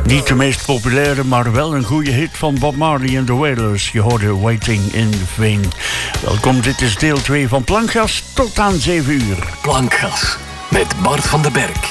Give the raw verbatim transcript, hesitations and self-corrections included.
Niet de meest populaire, maar wel een goede hit van Bob Marley en The Wailers. Je hoorde Waiting in Vain. Welkom, dit is deel twee van Plankgas tot aan zeven uur. Plankgas met Bart van den Berg.